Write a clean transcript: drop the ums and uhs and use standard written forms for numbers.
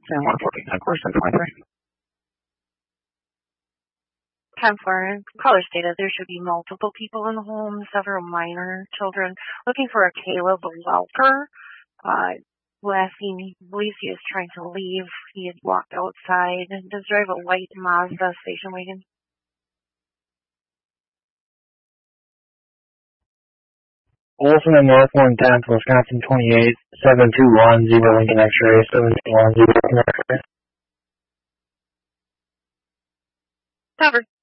San Juan 14, course, 723. 10-4, caller stated there should be multiple people in the home, several minor children, looking for a Caleb Welker. Last seen, he believes he was trying to leave. He had walked outside and does drive a white Mazda station wagon. Olson and North 110, Wisconsin 28, 721, Zebra Lincoln X-ray, 721, Zebra Lincoln X-ray. Covered.